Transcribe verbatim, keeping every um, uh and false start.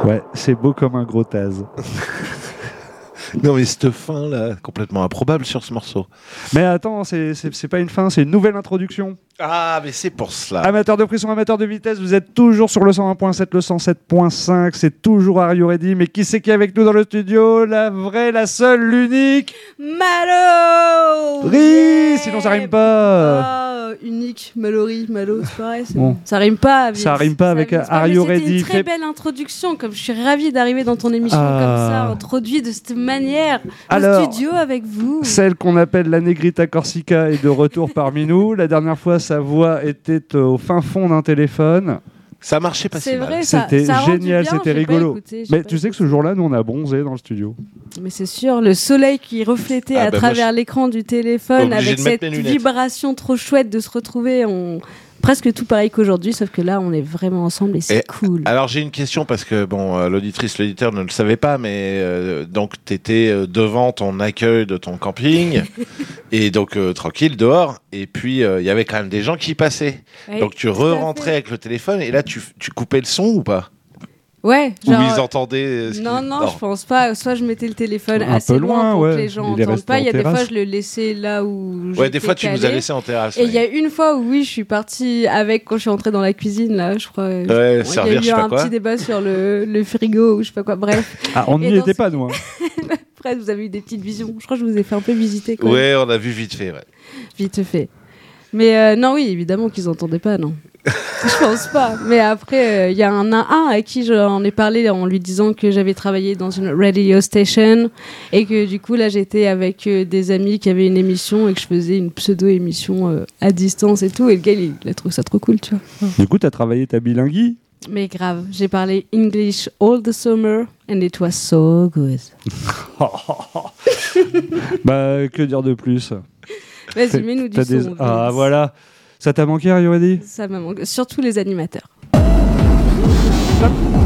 Ouais, c'est beau comme un gros taz. Non mais cette fin là, complètement improbable sur ce morceau. Mais attends, c'est, c'est, c'est pas une fin, c'est une nouvelle introduction. Ah mais c'est pour cela. Amateurs de frisson, amateurs de vitesse, vous êtes toujours sur le cent un point sept, le cent sept point cinq, c'est toujours Are You Ready? Mais qui c'est qui est avec nous dans le studio? La vraie, la seule, l'unique Malo. Ri, yeah. Sinon ça rime pas. Ah, unique, Mallory, Malo, c'est pareil. C'est... Bon. Ça rime pas. Avec... Ça rime pas avec ça, Are You Ready? C'était une très Fait... belle introduction, comme je suis ravie d'arriver dans ton émission ah. comme ça, introduit de cette manière, Alors, au studio avec vous. Celle qu'on appelle la Negrita Corsica est de retour parmi nous. La dernière fois, sa voix était au fin fond d'un téléphone. Ça marchait pas c'est si vrai, mal. Ça, c'était ça génial, bien, c'était j'ai rigolo. Écouté, Mais tu sais que ce jour-là, nous, on a bronzé dans le studio. Mais c'est sûr, le soleil qui reflétait ah à bah travers je... l'écran du téléphone, Obligé avec cette vibration trop chouette de se retrouver, on... presque tout pareil qu'aujourd'hui, sauf que là, on est vraiment ensemble et c'est et cool. Alors, j'ai une question parce que, bon, euh, l'auditrice, l'auditeur ne le savait pas, mais euh, donc, tu étais euh, devant ton accueil de ton camping et donc, euh, tranquille, dehors. Et puis, il euh, y avait quand même des gens qui passaient. Oui, donc, tu re-rentrais avec le téléphone et là, tu, tu coupais le son ou pas? Ouais, genre... Ou ils entendaient... Non, non, non, je pense pas. Soit je mettais le téléphone un assez peu loin, loin pour ouais. que les gens n'entendent pas. Il y a des fois, je le laissais là où ouais, des fois, calée. tu nous as laissé en terrasse. Et il ouais. y a une fois où, oui, je suis partie avec, quand je suis entrée dans la cuisine, là, je crois. Ouais, bon, servir, il y a eu un quoi. petit débat sur le, le frigo ou je sais pas quoi, bref. Ah, on n'y était pas, nous. Hein. Après, vous avez eu des petites visions. Je crois que je vous ai fait un peu visiter. Quoi. Ouais, on a vu vite fait, ouais. Vite fait. Mais euh, non, oui, évidemment qu'ils n'entendaient pas, non. Je pense pas. Mais après, il euh, y a un, un à qui j'en ai parlé en lui disant que j'avais travaillé dans une radio station et que du coup, là, j'étais avec euh, des amis qui avaient une émission et que je faisais une pseudo-émission euh, à distance et tout. Et le gars, il, il a trouvé ça trop cool, tu vois. Du coup, t'as travaillé ta bilinguie? Mais grave, j'ai parlé English all the summer and it was so good. Bah, que dire de plus? Vas-y, mets-nous du des... son. Ah, voilà. Ça t'a manqué, Are You Ready? Ça m'a manqué. Surtout les animateurs.